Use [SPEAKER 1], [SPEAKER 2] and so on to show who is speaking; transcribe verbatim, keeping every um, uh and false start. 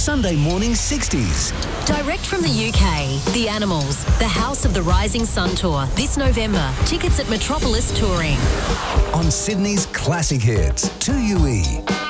[SPEAKER 1] Sunday Morning sixties.
[SPEAKER 2] Direct from the U K, The Animals, the House of the Rising Sun Tour, this November. Tickets at Metropolis Touring.
[SPEAKER 1] On Sydney's classic hits, two U E.